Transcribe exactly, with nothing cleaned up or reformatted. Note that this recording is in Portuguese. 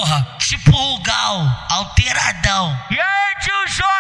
porra. Tipo o Gal, alteradão. E aí, tio Jorge?